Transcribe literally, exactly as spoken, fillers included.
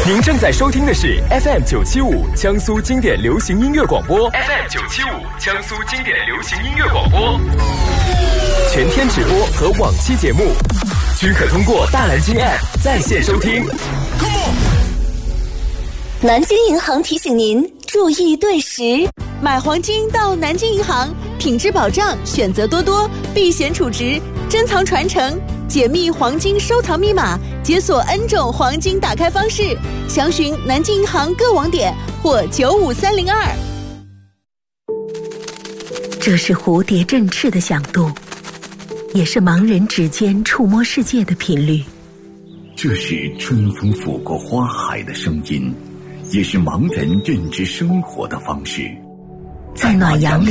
您正在收听的是 F M 九七五江苏经典流行音乐广播 ，F M 九七五江苏经典流行音乐广播，全天直播和往期节目均可通过大蓝鲸 App 在线收听。 南京银行提醒您注意对时，买黄金到南京银行，品质保障，选择多多，避险储值，珍藏传承。解密黄金收藏密码，解锁 N 种黄金打开方式，详询南京银行各网点或九五三零二。 这是蝴蝶振翅的响度，也是盲人指尖触摸世界的频率。 这是春风拂过花海的声音，也是盲人认知生活的方式。 在暖阳里